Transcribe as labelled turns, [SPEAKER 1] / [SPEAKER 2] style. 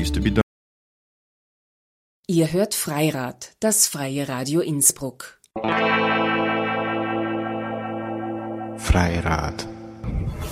[SPEAKER 1] used to be done.
[SPEAKER 2] Ihr hört Freirad, das freie Radio Innsbruck.
[SPEAKER 3] Freirad.